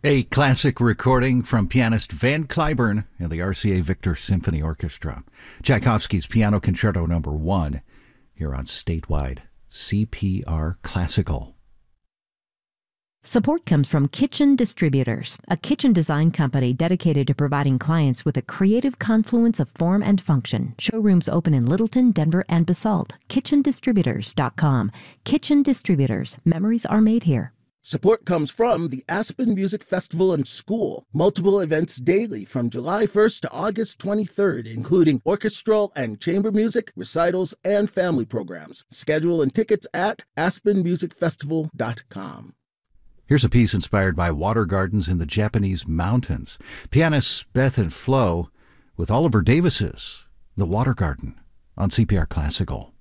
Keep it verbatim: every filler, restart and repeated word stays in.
A classic recording from pianist Van Cliburn and the R C A Victor Symphony Orchestra. Tchaikovsky's Piano Concerto Number One here on Statewide C P R Classical. Support comes from Kitchen Distributors, a kitchen design company dedicated to providing clients with a creative confluence of form and function. Showrooms open in Littleton, Denver, and Basalt. kitchen distributors dot com. Kitchen Distributors. Memories are made here. Support comes from the Aspen Music Festival and School. Multiple events daily from July first to August twenty-third, including orchestral and chamber music, recitals, and family programs. Schedule and tickets at aspen music festival dot com. Here's a piece inspired by water gardens in the Japanese mountains. Pianists Beth and Flo with Oliver Davis's The Water Garden on C P R Classical.